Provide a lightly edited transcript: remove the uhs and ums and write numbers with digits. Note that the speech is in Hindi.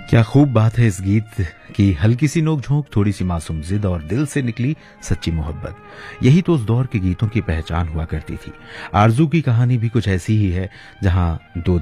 क्या खूब बात है इस गीत की, हल्की सी नोक-झोंक, थोड़ी सी मासूम जिद और दिल से निकली सच्ची मोहब्बत। यही तो उस दौर के गीतों की पहचान हुआ करती थी। आरज़ू की कहानी भी कुछ ऐसी ही है, जहां दो